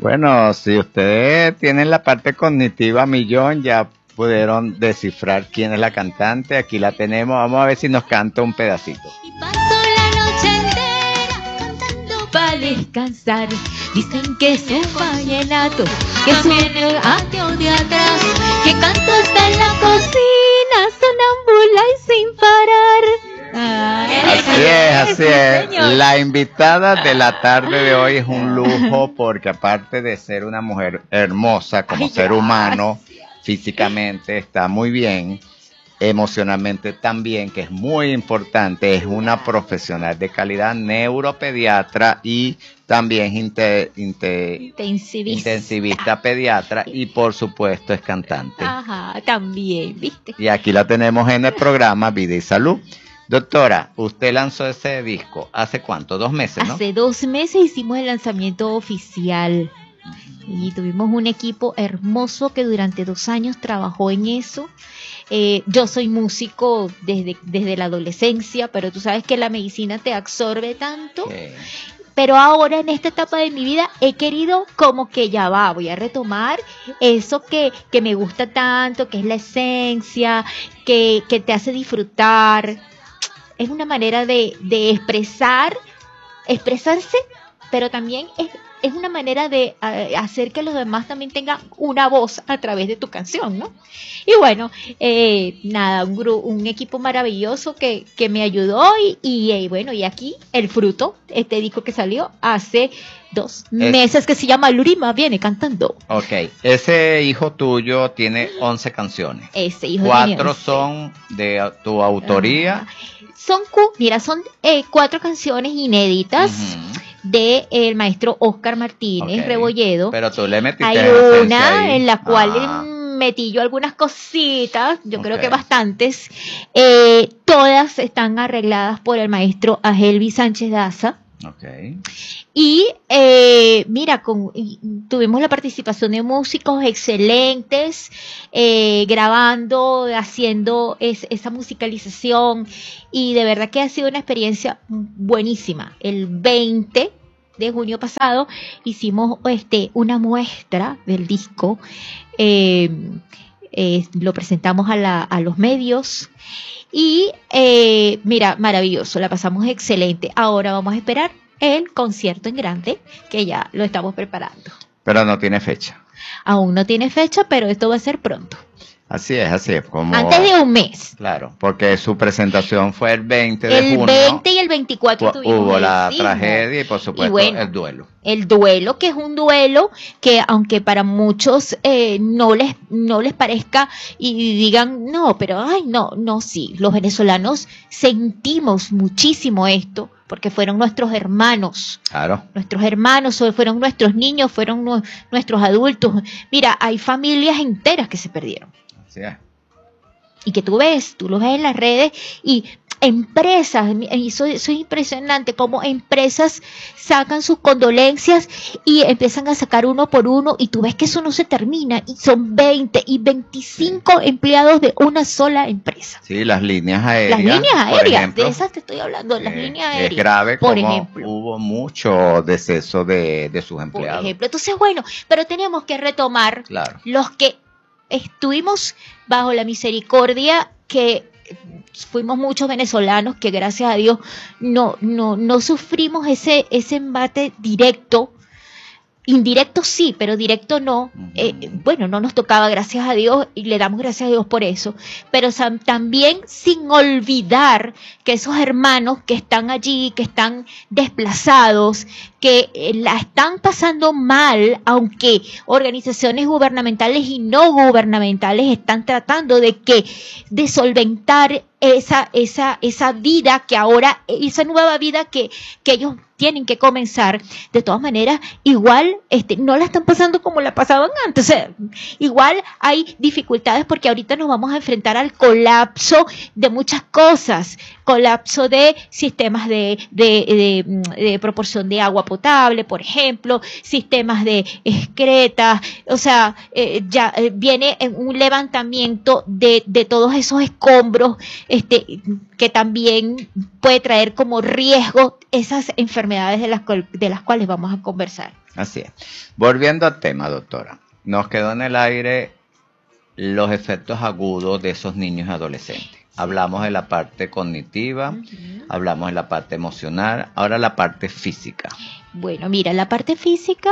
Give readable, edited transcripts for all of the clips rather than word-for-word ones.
Bueno, si ustedes tienen la parte cognitiva millón, ya pudieron descifrar quién es la cantante. Aquí la tenemos. Vamos a ver si nos canta un pedacito. Y paso la noche entera cantando para descansar. Dicen que es un vallenato, que suena el ateo de atrás, que canto hasta en la cocina, sonámbula y sin parar. Así es. Señor. La invitada de la tarde de hoy es un lujo porque aparte de ser una mujer hermosa como ser humano, físicamente está muy bien, emocionalmente también, que es muy importante, es una profesional de calidad, neuropediatra y también intensivista pediatra y por supuesto es cantante. Ajá, también, ¿viste? Y aquí la tenemos en el programa Vida y Salud. Doctora, usted lanzó ese disco, ¿hace cuánto? 2 meses, ¿no? Hace 2 meses hicimos el lanzamiento oficial y tuvimos un equipo hermoso que durante 2 años trabajó en eso. Yo soy músico desde la adolescencia, pero tú sabes que la medicina te absorbe tanto. Pero ahora en esta etapa de mi vida he querido como que ya voy a retomar eso que me gusta tanto, que es la esencia, que te hace disfrutar. Es una manera de expresarse, pero también es una manera de hacer que los demás también tengan una voz a través de tu canción, ¿no? Y bueno, nada, un equipo maravilloso que me ayudó y bueno, y aquí el fruto, este disco que salió hace 2 meses que se llama Lurima Viene Cantando. Ok, ese hijo tuyo tiene 11 canciones. Ese hijo 4 son de tu autoría. Son 4 canciones inéditas de el maestro Oscar Martínez Rebolledo. Pero tú le metiste hay una ahí en la cual metí yo algunas cositas, yo creo que bastantes. Todas están arregladas por el maestro Agelvi Sánchez Daza. Y mira, tuvimos la participación de músicos excelentes, grabando, haciendo esa musicalización, y de verdad que ha sido una experiencia buenísima. El 20 de junio pasado hicimos una muestra del disco, lo presentamos a los medios. Y mira, maravilloso, la pasamos excelente. Ahora vamos a esperar el concierto en grande, que ya lo estamos preparando. Pero no tiene fecha. Aún no tiene fecha, pero esto va a ser pronto. Así es. Antes de un mes. Claro, porque su presentación fue el 20 de junio. El 20 y el 24 hubo la tragedia y por supuesto bueno, el duelo. El duelo, que es un duelo que aunque para muchos no les parezca y digan, no, pero ay, no, sí, los venezolanos sentimos muchísimo esto, porque fueron nuestros hermanos. Claro. Nuestros hermanos, fueron nuestros niños, fueron nuestros adultos. Mira, hay familias enteras que se perdieron. Así es. Y que tú los ves en las redes y empresas, y eso es impresionante, como empresas sacan sus condolencias y empiezan a sacar uno por uno, y tú ves que eso no se termina, y son 20 y 25 empleados de una sola empresa. Sí, las líneas aéreas. Las líneas aéreas, ejemplo, de esas te estoy hablando, las líneas aéreas. Es grave por como ejemplo. Hubo mucho deceso de sus empleados. Por ejemplo, entonces bueno, pero tenemos que retomar los que estuvimos bajo la misericordia, que fuimos muchos venezolanos que gracias a Dios no sufrimos ese embate directo. Indirecto sí, pero directo no. Bueno, no nos tocaba, gracias a Dios, y le damos gracias a Dios por eso. Pero también sin olvidar que esos hermanos que están allí, que están desplazados, que la están pasando mal, aunque organizaciones gubernamentales y no gubernamentales están tratando de solventar esa vida que ahora, esa nueva vida que ellos tienen que comenzar. De todas maneras, igual no la están pasando como la pasaban antes. O sea, igual hay dificultades porque ahorita nos vamos a enfrentar al colapso de muchas cosas. colapso de sistemas de proporción de agua potable, por ejemplo, sistemas de excretas, o sea, viene un levantamiento de todos esos escombros, que también puede traer como riesgo esas enfermedades de las cuales vamos a conversar. Así es. Volviendo al tema, doctora, nos quedó en el aire los efectos agudos de esos niños y adolescentes. Hablamos de la parte cognitiva, hablamos de la parte emocional, ahora la parte física. Bueno, mira, la parte física,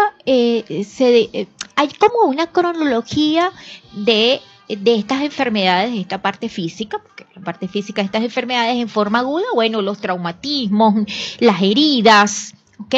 hay como una cronología de estas enfermedades, de esta parte física, porque la parte física de estas enfermedades en forma aguda, bueno, los traumatismos, las heridas, ¿ok?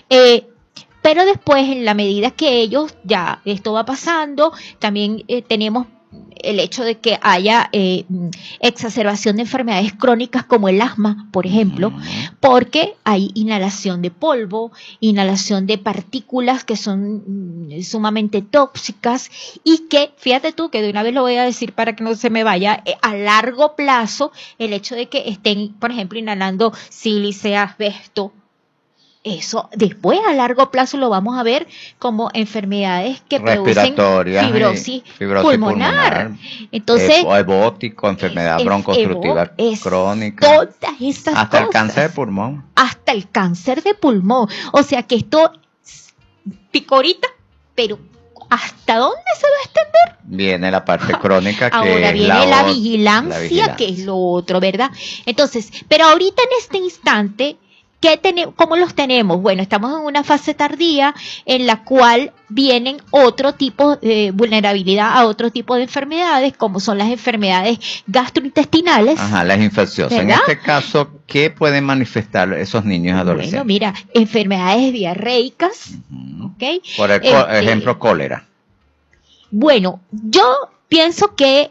Pero después, en la medida que esto va pasando, también tenemos el hecho de que haya exacerbación de enfermedades crónicas como el asma, por ejemplo, porque hay inhalación de polvo, inhalación de partículas que son sumamente tóxicas y que, fíjate tú, que de una vez lo voy a decir para que no se me vaya, a largo plazo, el hecho de que estén, por ejemplo, inhalando sílice, asbesto, eso después a largo plazo lo vamos a ver como enfermedades que producen fibrosis pulmonar. Entonces, ebótico, enfermedad broncoobstructiva crónica. Todas esas hasta cosas. El cáncer de pulmón. Hasta el cáncer de pulmón. O sea que esto picorita, pero ¿hasta dónde se va a extender? Viene la parte crónica que ahora viene la vigilancia, que es lo otro, ¿verdad? Entonces, pero ahorita en este instante, ¿cómo los tenemos? Bueno, estamos en una fase tardía en la cual vienen otro tipo de vulnerabilidad a otro tipo de enfermedades, como son las enfermedades gastrointestinales. Ajá, las infecciosas. ¿Verdad? En este caso, ¿qué pueden manifestar esos niños y adolescentes? Bueno, mira, enfermedades diarreicas, ¿ok? Por ejemplo, cólera. Bueno, yo pienso que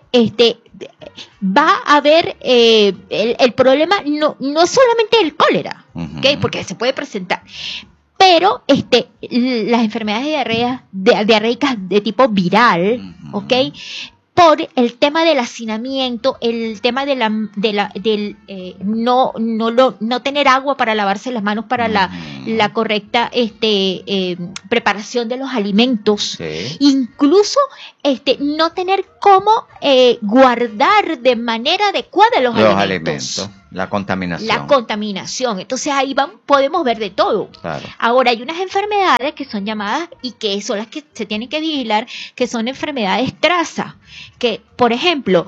va a haber el problema no solamente el cólera, ¿okay? Porque se puede presentar, pero las enfermedades diarreicas de tipo viral, ¿ok? Por el tema del hacinamiento, el tema del no tener agua para lavarse las manos para la correcta preparación de los alimentos, sí. Incluso no tener cómo guardar de manera adecuada los alimentos. La contaminación. La contaminación. Entonces ahí podemos ver de todo. Claro. Ahora hay unas enfermedades que son llamadas y que son las que se tienen que vigilar, que son enfermedades traza. Que, por ejemplo,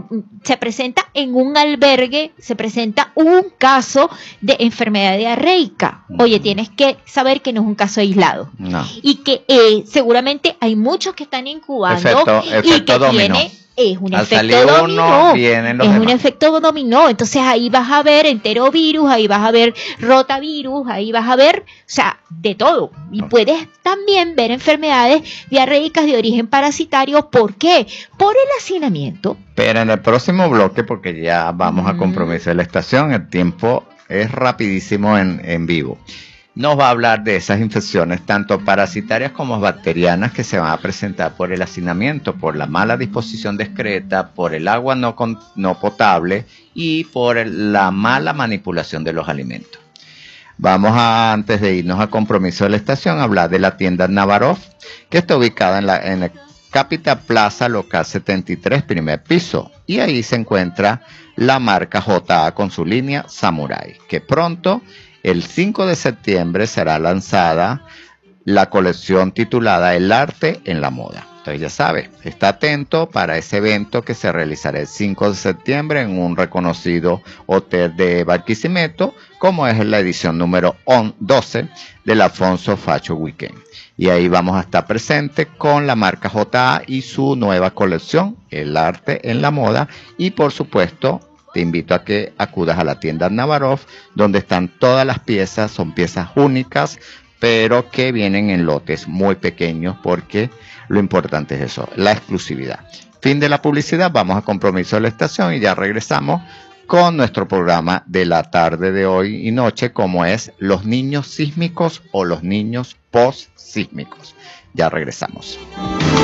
se presenta en un albergue, se presenta un caso de enfermedad diarreica. Oye, tienes que saber que no es un caso aislado. No. Y que seguramente hay muchos que están incubando y que dominó. Es un efecto dominó, un efecto dominó, entonces ahí vas a ver enterovirus, ahí vas a ver rotavirus, ahí vas a ver, o sea, de todo. Y puedes también ver enfermedades diarreicas de origen parasitario. ¿Por qué? Por el hacinamiento. Pero en el próximo bloque, porque ya vamos a compromiso de la estación, el tiempo es rapidísimo en vivo. Nos va a hablar de esas infecciones, tanto parasitarias como bacterianas, que se van a presentar por el hacinamiento, por la mala disposición de excreta, por el agua no potable y por la mala manipulación de los alimentos. Vamos antes de irnos a compromiso de la estación, a hablar de la tienda Navarov, que está ubicada en el Capital Plaza Local 73, primer piso. Y ahí se encuentra la marca JA con su línea Samurai, que pronto, el 5 de septiembre, será lanzada la colección titulada El arte en la moda. Entonces ya sabe, está atento para ese evento que se realizará el 5 de septiembre en un reconocido hotel de Barquisimeto, como es la edición número 12 del Alfonso Facho Weekend. Y ahí vamos a estar presentes con la marca JA y su nueva colección, El arte en la moda, y por supuesto, te invito a que acudas a la tienda Navarov, donde están todas las piezas, son piezas únicas, pero que vienen en lotes muy pequeños, porque lo importante es eso, la exclusividad. Fin de la publicidad, vamos a compromiso de la estación y ya regresamos con nuestro programa de la tarde de hoy y noche, como es los niños sísmicos o los niños post-sísmicos. Ya regresamos.